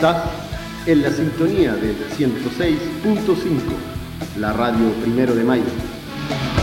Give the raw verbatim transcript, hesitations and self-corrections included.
Estás en la sintonía del ciento seis punto cinco, la radio Primero de Mayo.